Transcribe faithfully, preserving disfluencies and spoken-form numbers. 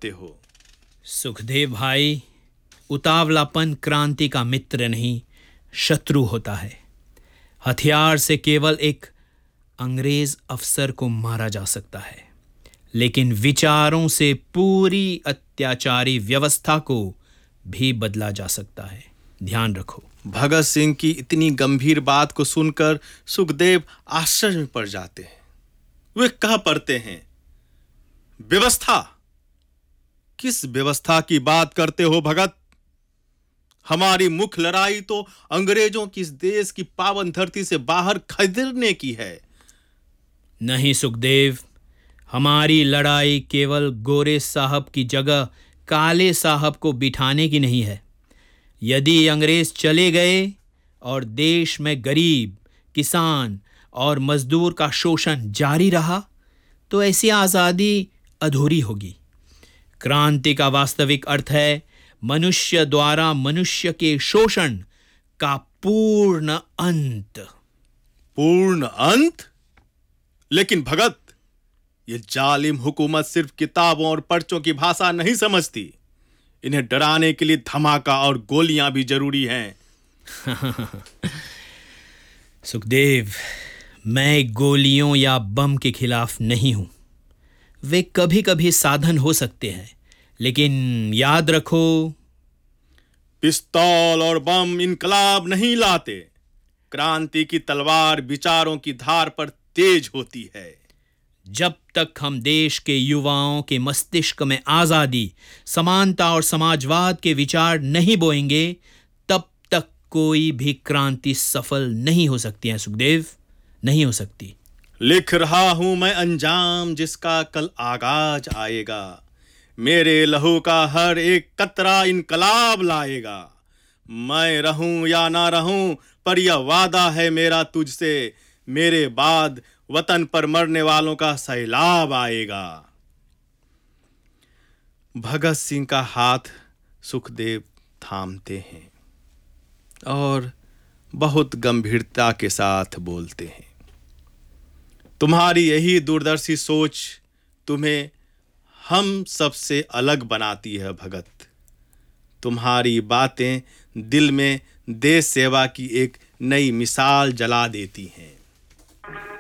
चाहते हो? सुखदेव भाई, उतावलापन क्रांति का मित्र नहीं, शत्रु होता है। हथियार से केवल एक अंग्रेज अफसर को मारा जा सकता है, लेकिन विचारों से पूरी अत्याचारी व्यवस्था को भी बदला जा सकता है। ध्यान रखो। भगत सिंह की इतनी गंभीर बात को सुनकर सुखदेव आश्चर्य में पड़ जाते हैं। वे कह पड़ते हैं, व्यवस्था? किस व्यवस्था की बात करते हो भगत? हमारी मुख्य लड़ाई तो अंग्रेजों की इस देश की पावन धरती से बाहर खदेड़ने की है। नहीं सुखदेव, हमारी लड़ाई केवल गोरे साहब की जगह काले साहब को बिठाने की नहीं है। यदि अंग्रेज चले गए और देश में गरीब, किसान और मजदूर का शोषण जारी रहा तो ऐसी आज़ादी अधूरी होगी। क्रांति का वास्तविक अर्थ है मनुष्य द्वारा मनुष्य के शोषण का पूर्ण अंत। पूर्ण अंत? लेकिन भगत, ये जालिम हुकूमत सिर्फ किताबों और पर्चों की भाषा नहीं समझती। इन्हें डराने के लिए धमाका और गोलियां भी जरूरी हैं। सुखदेव, मैं गोलियों या बम के खिलाफ नहीं हूं। वे कभी कभी साधन हो सकते हैं, लेकिन याद रखो, पिस्तौल और बम इनकलाब नहीं लाते। क्रांति की तलवार विचारों की धार पर तेज होती है। जब तक हम देश के युवाओं के मस्तिष्क में आजादी, समानता और समाजवाद के विचार नहीं बोएंगे, तब तक कोई भी क्रांति सफल नहीं हो सकती है सुखदेव, नहीं हो सकती। लिख रहा हूं मैं अंजाम जिसका कल आगाज आएगा। मेरे लहू का हर एक कतरा इनकलाब लाएगा। मैं रहूं या ना रहूं, पर यह वादा है मेरा तुझसे, मेरे बाद वतन पर मरने वालों का सैलाब आएगा। भगत सिंह का हाथ सुखदेव थामते हैं और बहुत गंभीरता के साथ बोलते हैं, तुम्हारी यही दूरदर्शी सोच तुम्हें हम सबसे अलग बनाती है भगत। तुम्हारी बातें दिल में देश सेवा की एक नई मिसाल जला देती हैं।